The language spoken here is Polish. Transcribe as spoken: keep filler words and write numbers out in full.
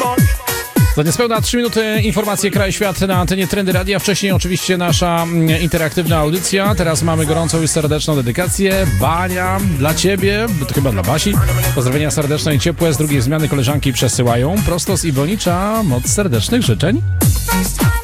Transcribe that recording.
Za niespełna trzy minuty informacje Kraj Świat na antenie Trendy Radia. Wcześniej oczywiście nasza interaktywna audycja. Teraz mamy gorącą i serdeczną dedykację. Bania dla Ciebie, to chyba dla Basi. Pozdrowienia serdeczne i ciepłe z drugiej zmiany koleżanki przesyłają. Prosto z Iwonicza moc serdecznych życzeń.